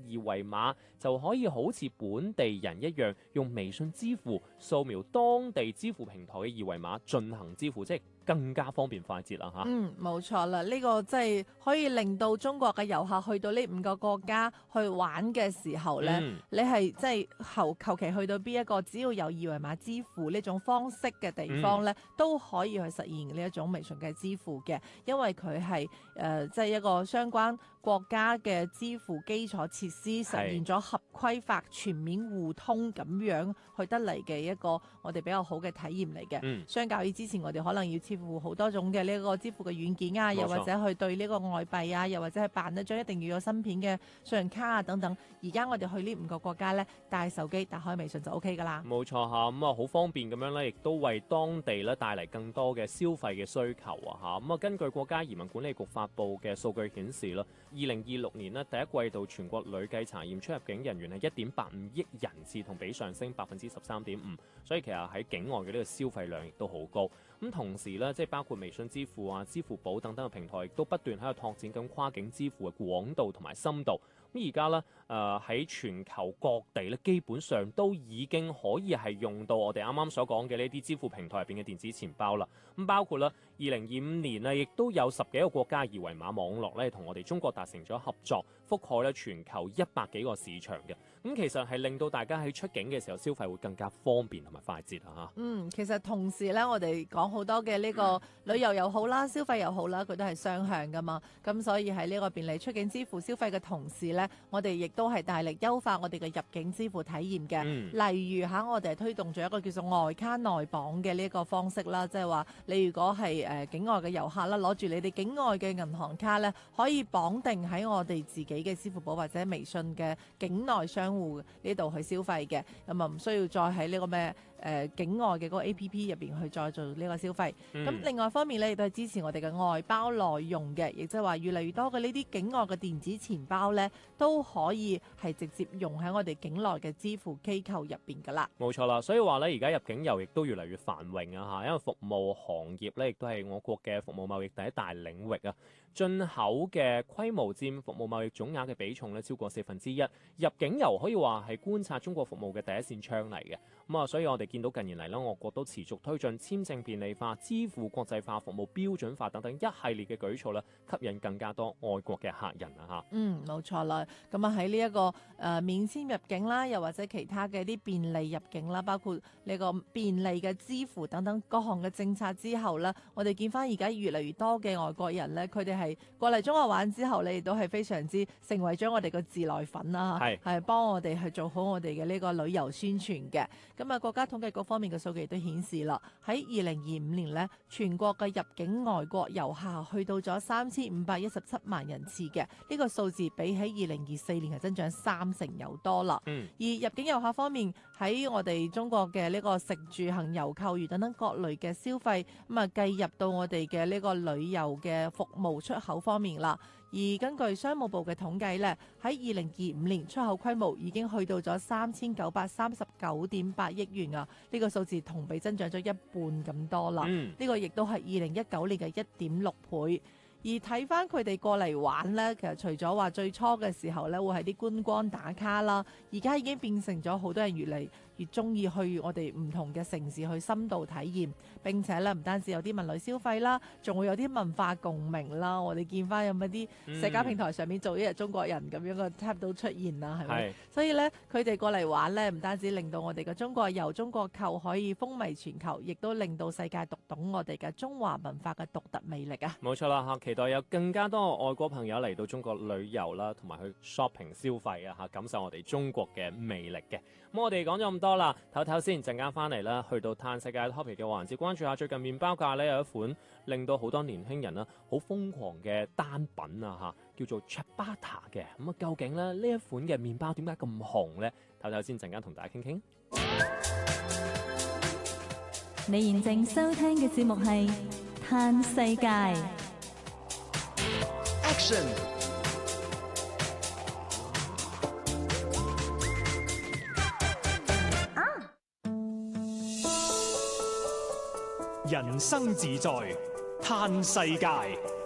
維碼，就可以好似本地人一樣用微信支付掃描當地支付平台嘅二維碼進行支付，即係更加方便快捷啦嚇。 冇錯啦，呢個即係可以令到中國嘅遊客去到呢5個國家去玩嘅時候呢，你係即係求其去到邊一個，只要有二維碼支付呢種方式嘅地方呢，都可以去實現呢一種微信嘅支付嘅，因為佢係即係一個相關國家嘅支付基礎設施實現咗合規化、全面互通咁樣去得嚟嘅一個我哋比較好嘅體驗嚟嘅。相較於之前我哋可能要支付好多種嘅呢個支付嘅軟件啊，又或者去對呢個外幣啊，又或者係辦一張一定要有芯片嘅信用卡啊等等。而家我哋去呢5個國家呢，帶手機打開微信就 OK 噶啦。 冇錯嚇，咁啊好方便咁樣呢，亦都為當地呢帶嚟更多嘅消費嘅需求啊嚇。咁啊根據國家移民管理局發布嘅數據顯示啦，2026年呢第一季度全國累計查驗出入境人員係1.85億人次，同比上升13.5%，所以其實喺境外嘅呢個消費量亦都好高。咁同時呢，即係包括微信支付啊、支付寶等等嘅平台，亦都不斷喺度拓展緊跨境支付嘅廣度同埋深度。咁而家呢，喺全球各地呢，基本上都已經可以係用到我哋啱啱所講嘅呢啲支付平台入邊嘅電子錢包啦。咁包括啦，2025年呢，亦都有10幾個國家二維碼網絡呢，同我哋中國達成咗合作，覆蓋咧全球100幾個市場嘅。咁其實係令到大家喺出境嘅時候消費會更加方便同埋快捷啊！ 其實同時呢，我哋講好多嘅呢個旅遊又好啦，消費又好啦，佢都係雙向噶嘛。咁所以喺呢個便利出境支付消費嘅同時呢，我哋亦都係大力優化我哋嘅入境支付體驗嘅。例如我哋係推動咗一個叫做外卡內綁嘅呢個方式啦，即係話你如果係境外嘅遊客啦，攞住你哋境外嘅銀行卡呢，可以綁定喺我哋自己嘅支付寶或者微信嘅境內商戶呢度去消費嘅，咁啊唔需要再喺呢個咩境外嘅嗰個 APP 入邊去再做呢個消費。咁另外一方面呢，亦都係支持我哋嘅外包內用嘅，亦即係話越嚟越多嘅呢啲境外嘅電子錢包呢，都可以係直接用喺我哋境內嘅支付機構入邊噶啦。 冇錯啦，所以話呢，而家入境遊亦都越嚟越繁榮啊嚇，因為服務行業呢，亦都係我國嘅服務貿易第一大領域啊。進口嘅規模佔服務貿易總額嘅比重咧超過1/4，入境遊可以話係觀察中國服務嘅第一線窗嚟嘅。咁啊，所以我哋見到近年嚟咧，我國都持續推進簽證便利化、支付國際化、服務標準化等等一系列嘅舉措啦，吸引更加多外國嘅客人啊嚇。 冇錯啦。咁啊喺呢一個免簽入境啦，又或者其他嘅啲便利入境啦，包括呢個便利嘅支付等等各項嘅政策之後咧，我哋見翻而家越嚟越多嘅外國人咧，佢哋係過嚟中國玩之後，你亦都係非常之成為咗我哋個自來粉啦，係幫我哋去做好我哋嘅呢個旅遊宣傳嘅。咁啊，國家統計局方面嘅數據亦都顯示啦，喺2025年呢，全國嘅入境外國遊客去到咗3517萬人次嘅，呢個數字比起2024年係增長30%有多啦。而入境遊客方面，喺我哋中國嘅呢個食住行遊購娛等等各類嘅消費，咁啊計入到我哋嘅呢個旅遊嘅服務出口方面啦。而根據商務部嘅統計呢，喺2025年出口規模已經去到咗3939.8億元啊！呢個數字同比增長咗1半咁多啦。呢個亦都係2019年嘅1.6倍。而睇翻佢哋過嚟玩呢，其實除咗話最初嘅時候呢，會係啲觀光打卡啦，而家已經變成咗好多人越嚟越中意去我哋唔同嘅城市去深度體驗，並且咧唔單止有啲文旅消費啦，仲會有啲文化共鳴啦。我哋見翻有乜啲社交平台上面做一日中國人咁樣嘅 tab 都出現啦，係咪？所以咧佢哋過嚟玩咧，唔單止令到我哋嘅中國遊、中國購可以風靡全球，亦都令到世界讀懂我哋嘅中華文化嘅獨特魅力啊！ 冇錯啦嚇，期待有更加多外國朋友嚟到中國旅遊啦，同埋去 shopping 消費啊嚇，感受我哋中國嘅魅力嘅。咁我哋講咗咁多啦，唞唞先，陣間翻嚟啦，去到嘆世界 topic 嘅環節，關注下最近麵包界咧有一款令到好多年輕人啦好瘋狂嘅單品啊嚇，叫做 ciabatta 嘅。咁啊，究竟咧呢一款嘅麵包點解咁紅呢？唞唞先，陣間同大家傾傾。 你現正收聽嘅節目係嘆世界。 Action！人生自在嘆世界。